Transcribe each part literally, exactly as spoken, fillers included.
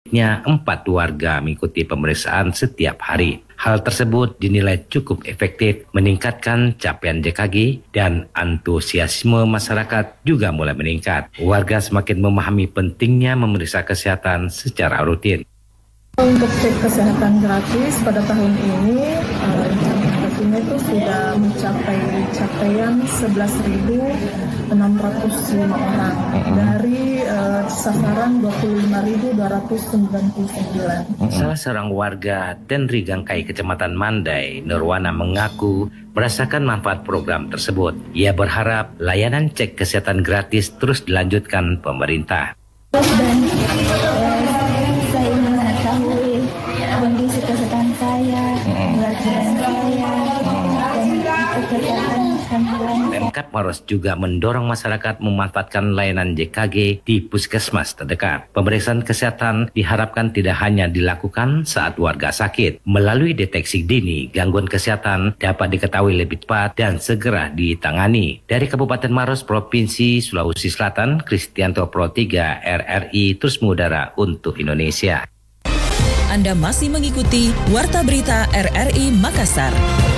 Sedikitnya empat warga mengikuti pemeriksaan setiap hari. Hal tersebut dinilai cukup efektif meningkatkan capaian J K G dan antusiasme masyarakat juga mulai meningkat. Warga semakin memahami pentingnya memeriksa kesehatan secara rutin. Untuk cek kesehatan gratis pada tahun ini, pastinya itu sudah mencapai capaian sebelas ribu enam ratus lima orang dari uh, sasaran dua puluh lima ribu dua ratus sembilan puluh sembilan. Salah seorang warga Tenri Gangkai, Kecamatan Mandai, Nurwana mengaku merasakan manfaat program tersebut. Ia berharap layanan cek kesehatan gratis terus dilanjutkan pemerintah. Dan uh, saya mengetahui kondisi kesehatan saya, berat badan saya, dan kesehatan kandungan. Pemkab Maros juga mendorong masyarakat memanfaatkan layanan J K G di puskesmas terdekat. Pemeriksaan kesehatan diharapkan tidak hanya dilakukan saat warga sakit. Melalui deteksi dini, gangguan kesehatan dapat diketahui lebih cepat dan segera ditangani. Dari Kabupaten Maros, Provinsi Sulawesi Selatan, Kristianto Pro tiga R R I terus mengudara untuk Indonesia. Anda masih mengikuti Warta Berita R R I Makassar.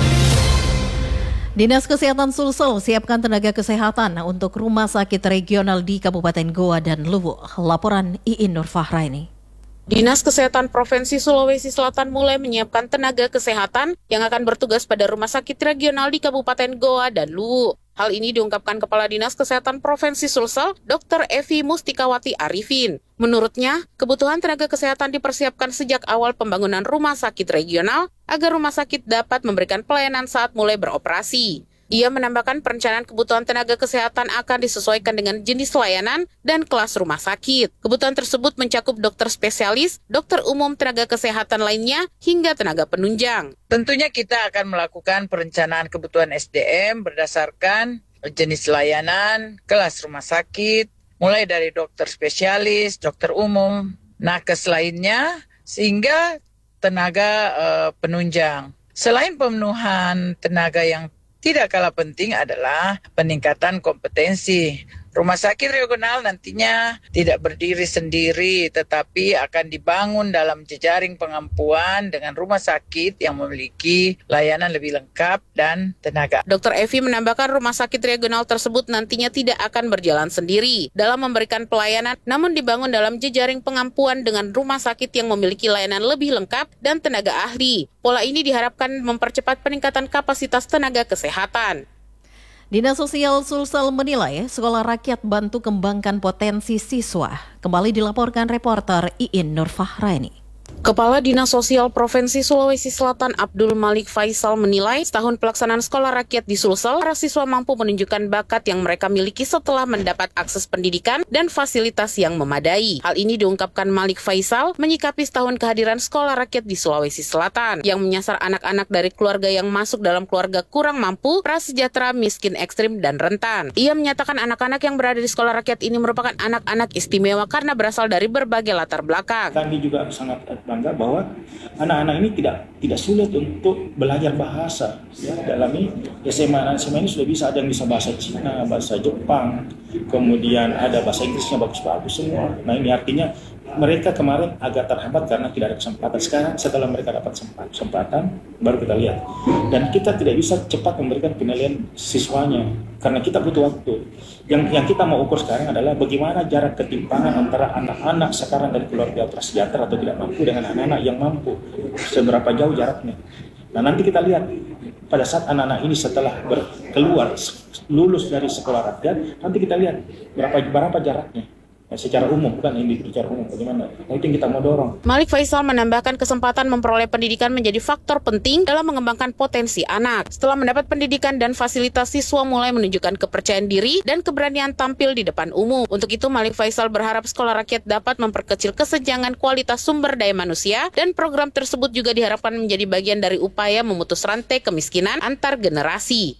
Dinas Kesehatan Sulsel siapkan tenaga kesehatan untuk rumah sakit regional di Kabupaten Goa dan Luwu. Laporan Iin Nurfahraini. Dinas Kesehatan Provinsi Sulawesi Selatan mulai menyiapkan tenaga kesehatan yang akan bertugas pada rumah sakit regional di Kabupaten Goa dan Luwu. Hal ini diungkapkan Kepala Dinas Kesehatan Provinsi Sulsel, Dokter Evi Mustikawati Arifin. Menurutnya, kebutuhan tenaga kesehatan dipersiapkan sejak awal pembangunan rumah sakit regional agar rumah sakit dapat memberikan pelayanan saat mulai beroperasi. Ia menambahkan perencanaan kebutuhan tenaga kesehatan akan disesuaikan dengan jenis layanan dan kelas rumah sakit. Kebutuhan tersebut mencakup dokter spesialis, dokter umum, tenaga kesehatan lainnya, hingga tenaga penunjang. Tentunya kita akan melakukan perencanaan kebutuhan S D M berdasarkan jenis layanan, kelas rumah sakit, mulai dari dokter spesialis, dokter umum, nakes lainnya, sehingga tenaga uh, penunjang. Selain pemenuhan tenaga yang tidak kalah penting adalah peningkatan kompetensi. Rumah sakit regional nantinya tidak berdiri sendiri, tetapi akan dibangun dalam jejaring pengampuan dengan rumah sakit yang memiliki layanan lebih lengkap dan tenaga. Dokter Evi menambahkan rumah sakit regional tersebut nantinya tidak akan berjalan sendiri dalam memberikan pelayanan, namun dibangun dalam jejaring pengampuan dengan rumah sakit yang memiliki layanan lebih lengkap dan tenaga ahli. Pola ini diharapkan mempercepat peningkatan kapasitas tenaga kesehatan. Dinas Sosial Sulsel menilai sekolah rakyat bantu kembangkan potensi siswa. Kembali dilaporkan reporter Iin Nurfahraini. Kepala Dinas Sosial Provinsi Sulawesi Selatan Abdul Malik Faisal menilai setahun pelaksanaan sekolah rakyat di Sulsel, para siswa mampu menunjukkan bakat yang mereka miliki setelah mendapat akses pendidikan dan fasilitas yang memadai. Hal ini diungkapkan Malik Faisal menyikapi setahun kehadiran sekolah rakyat di Sulawesi Selatan yang menyasar anak-anak dari keluarga yang masuk dalam keluarga kurang mampu, prasejahtera, miskin ekstrim, dan rentan. Ia menyatakan anak-anak yang berada di sekolah rakyat ini merupakan anak-anak istimewa karena berasal dari berbagai latar belakang. Kami juga sangat bangga bahwa anak-anak ini tidak tidak sulit untuk belajar bahasa. Ya, dalam ini S M A S M A ini sudah bisa, ada yang bisa bahasa Cina, bahasa Jepang, kemudian ada bahasa Inggrisnya bagus-bagus semua. Nah, ini artinya mereka kemarin agak terhambat karena tidak ada kesempatan. Sekarang setelah mereka dapat kesempatan, baru kita lihat. Dan kita tidak bisa cepat memberikan penilaian siswanya karena kita butuh waktu. Yang yang kita mau ukur sekarang adalah bagaimana jarak ketimpangan antara anak-anak sekarang dari keluarga prasejahtera atau tidak mampu dengan anak-anak yang mampu. Seberapa jauh jaraknya. Nah, nanti kita lihat pada saat anak-anak ini setelah keluar lulus dari sekolah rakyat, nanti kita lihat berapa berapa jaraknya. Ya, secara umum, bukan individu secara umum, bagaimana? Nah, itu yang kita mau dorong. Malik Faisal menambahkan kesempatan memperoleh pendidikan menjadi faktor penting dalam mengembangkan potensi anak. Setelah mendapat pendidikan dan fasilitas, siswa mulai menunjukkan kepercayaan diri dan keberanian tampil di depan umum. Untuk itu, Malik Faisal berharap sekolah rakyat dapat memperkecil kesenjangan kualitas sumber daya manusia, dan program tersebut juga diharapkan menjadi bagian dari upaya memutus rantai kemiskinan antar generasi.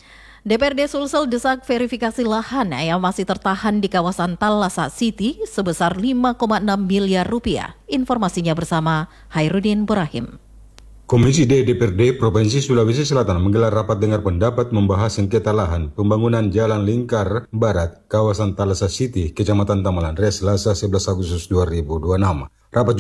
D P R D Sulsel desak verifikasi lahan yang masih tertahan di kawasan Thalassa City sebesar lima koma enam miliar rupiah. Informasinya bersama Hairudin Burahim. Komisi D D P R D Provinsi Sulawesi Selatan menggelar rapat dengar pendapat membahas sengketa lahan pembangunan Jalan Lingkar Barat, kawasan Thalassa City, Kecamatan Tamalan, Selasa sebelas Agustus dua ribu dua puluh enam. Rapat